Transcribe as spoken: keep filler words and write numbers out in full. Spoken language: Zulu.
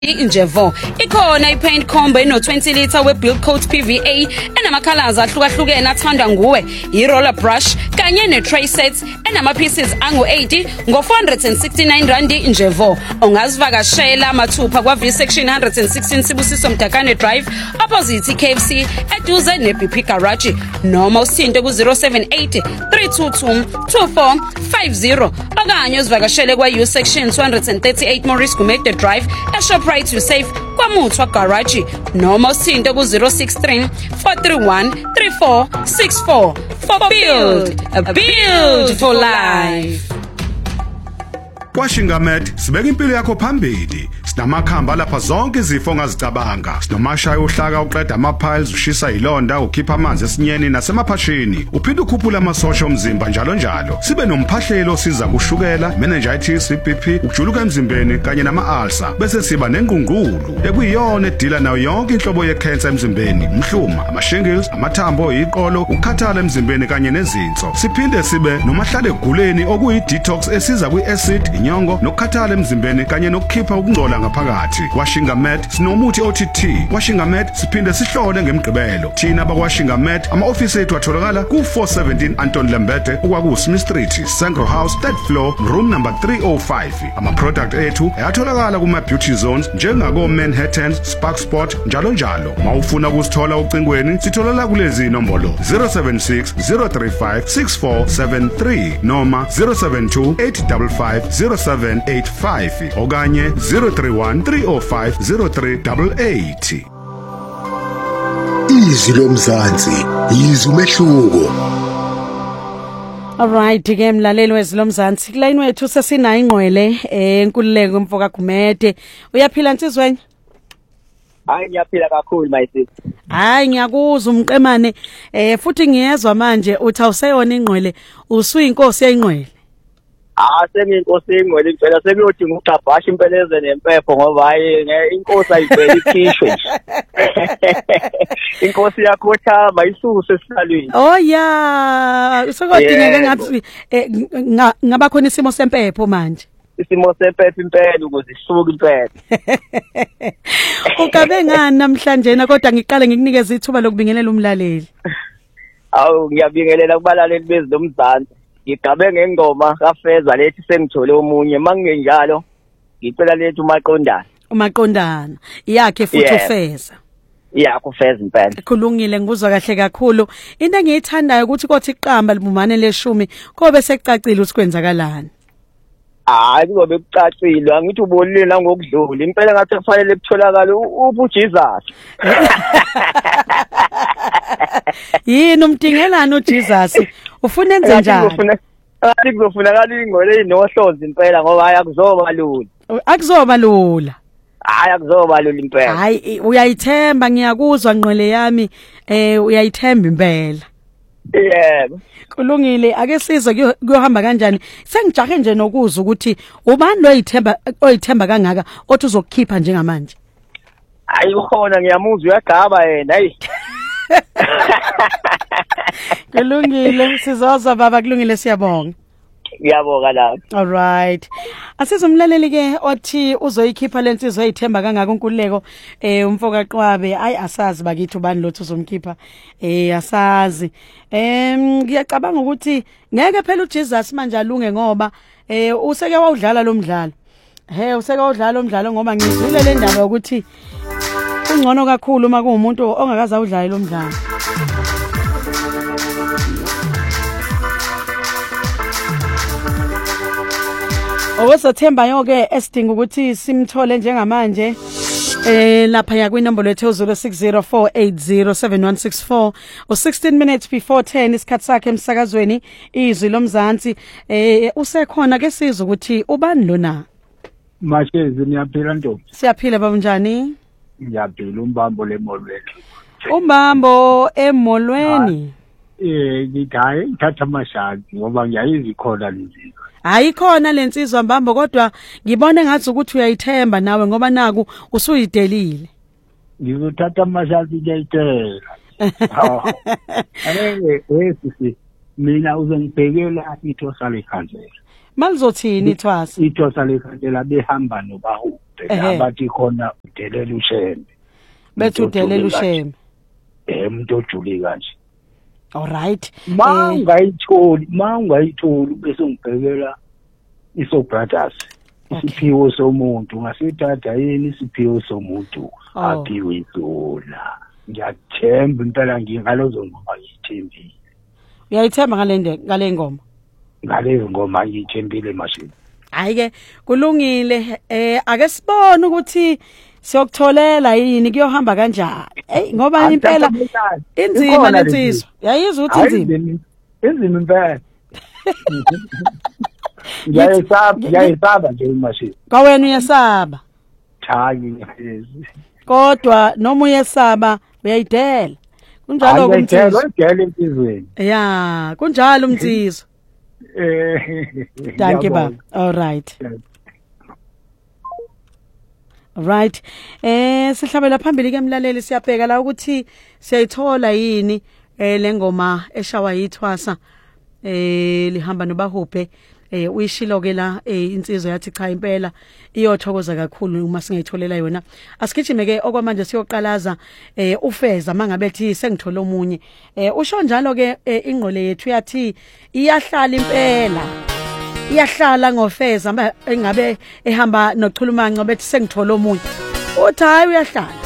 Injevo ikhona ipaint combo eno twenty litre webuild coat P V A enamakhalaz ahlukahlukene athandwa nguwe, i-roller brush kanye ne-tray set enama pieces angu eighty ngo four hundred sixty-nine rand injevo. Ungazivakashela amathupha kwa V section one hundred sixteen Sibusiso Mdakane Drive opposite K F C eduze ne-B P Garage, noma usinte ku zero seven eight three two two two four five zero okanye uzivakashele kwa U section two hundred thirty-eight Maurice Gumede Drive eShoprite to Safe kwa Muthwa Garage, noma usinte ku zero six three four three one three four six four for Build a Beautiful Life. Washingamed sibeka impilo yakho phambili. Sinamakhamba lapha zonke izifo ongazicabanga. Sinomashaya uhlaka uqeda ama-piles, ushisa ilonda, ukhipha amanzi esinyeni nasemaphashini. Uphinde ukhuphula amasosha omzimba njalo njalo. Sibe nomphahlelo osiza kushukela, meningitis, B P, ukujuluka emzimbeni kanye nama-ulcer. Bese siba nengqungqulu ekuyiyona edila nayo yonke inhlobo ye-cancer emzimbeni, umhluma, ama-shingles, amathambo, iqolo, ukukhathala emzimbeni kanye nezinso. Siphinde sibe nomahlale eguleni okuyi-detox esiza kwi-acid, inyongo nokukhathala emzimbeni kanye nokukhipha ukungcola ngaphakathi. Washingamed sinomuthi O T T. Washingamed siphinde sihlole ngemgqibelo. Thina bakwashingamed ama-office ethu atholakala ku four seventeen Anton Lembede okwaku Smith Street, Sangro House, third floor, room number three oh five. Ama-product ethu ayatholakala kuma-beauty zones njengako Manhattan, Spark Spot njalo njalo. Mawufuna ukusithola ucingweni sitholala kulezi nombolo zero seven six zero three five six four seven three noma zero seven two eight five five zero seven eight five okanye zero three one three oh five zero three eight eight. Izwi lomzansi, izwi umehluko. Alright, ke mlaleli wezwi lomzansi, kulayini wethu sesina ingqwele enkululeko Mfoka Gumede. Uyaphila Nsizweni? Hayi ngiyaphila kakhulu my sister. Hayi ngiyakuzwa umqemane eh futhi ngiyezwa manje uthi awuseyona ingqwele, usuyinkosi yengqwele. Ah semiyinkosi yengqwele ngicela semiyodinga uqabhasha impeleze nempepho ngoba hayi inkosi ayiveli ikhishwe. Inkosi yakho thaba isuse esihlalweni. Oh yeah, sokodingeka ngathi ngaba khona isimo sempepho manje. Isimo sempepho impela ukuze isuke impela. Ukabe ngani namhlanje na kodwa ngiqale ngikunikeza ithuba lokubingelela umlaleli. Awu ngiyabingelela kubalaleli bezwi lomzansi. Ngigabe ngengoma kaFeza lethi sengithole omunye mangenjalo ngicela lethu uMaqondana. uMaqondana yakhe futhi uFeza. Yeah kuFeza impela. Khulungile ngikuzwa kahle kakhulu. Into engiyithandayo ukuthi kothi iqamba libumane leshumi kobe sekucacile ukuthi kwenzakalani. Hayi kuzobe kucacile angithi ubonile la ngokudlula impela ngathi kufanele kutholakala uphu Jesus. Yini umdingelana uJesus? Ufuna enze njani? Athi kuzofunakala ingqole inohlonzi impela ngoba hayi akuzoba lula. Akuzoba lula. Hayi akuzoba lula impela. Hayi uyayithemba ngiyakuzwa ngqole yami eh uyayithemba impela. Yebo. Kulungile ake sizwe kuyohamba kanjani. Sengijahe nje nokuzwa ukuthi ubani loyithemba oyithemba kangaka othi uzokukhipha njengamanje. Hayi ukhona ngiyamuzwa uyagaba yena hayi. Kulungile sizozwa baba kulungile siyabonga. Ngiyabonga lapho. All right. Asizomlaleli ke othi uzoyikhipha lensizwe oyithemba kangaka uNkululeko eh Umfoka Qwabe ayi asazi bakithi ubani lothi uzomkhipha eh asazi. Em ngiyacabanga ukuthi ngeke phela uJesus manje alunge ngoba eh useke wawudlala lo mdlalo. He useke wawudlala lo mdlalo ngoba ngizwile le ndaba ukuthi ungcono kakhulu uma kuumuntu ongakaza udlala lo mdlalo. Owesathemba yonke esidinga ukuthi simthole njengamanje eh lapha ya kwinombolo yethu zero six zero four eight zero seven one six four o sixteen minutes before ten isikhathi sakhe emsakazweni izwi lomzansi eh usekhona ke sizwe ukuthi ubani lona. Mashezi niyaphila ntombi? Siyaphila baba njani? Ngiyaphila umbambo lemolweni. Umbambo emolweni? Eh ngithaye ngithatha amashazi ngoba ngiyayizi khona lezi. Ayikhona lensizwa mbambo kodwa ngibone ngathi ukuthi uyayithemba nawe ngoba naku usuyidelile. Ngizothatha amashazi ngiyayitela. Hawo. Eh wesisi mina uzongibhekela ithosa lekhandlela. Malizothini ithwasa? Ithosa lekhandlela behamba nobahuda. phela abathi khona udelela ushembe bethu udelela ushembe eh umuntu ojuli kanje. All right. Mangayitholi mangayitholi bese ngibhekela iso brothers isiphiwo somuntu ngasithatha yini isiphiwo somuntu aphiwe izola. Ngiyathemba impela ngingalozo ngoma ngithembile. Uyayithemba ngale ngale ngoma? Ngale ngoma ngithembile mashini. Hayi ke kulungile eh ake sibone ukuthi siyokutholela yini kuyohamba kanjani. Hey ngoba impela inzima lensizwa. Yayizwa ukuthi inzima. Inzima impela. Yayisaba yayisaba nje mashini. Ka wena uyasaba. Chayi. Kodwa noma uyesaba uyayidela. Kunjalo kumthizwa. Uyayidela empizweni. Yeah, kunjalo umthizwa. Eh. Thank you baba. All right. Right. Eh sihlabela phambili ke mlaleli siyabheka la ukuthi siyayithola yini eh lengoma eshawa yithwasa eh lihamba nobahuphe eh uyishilo ke la insizwe yathi cha impela iyothokoza kakhulu uma singayitholela yona. Asigijime ke okwamanje siyoqalaza eh ufeza mangabe thi sengithola omunye. Eh usho njalo ke ingqole yethu yathi iyahlala impela. Iyahlala ngofeza engabe ehamba nochulumanco bethi sengithola omunye. Uthi hayi uyahlala.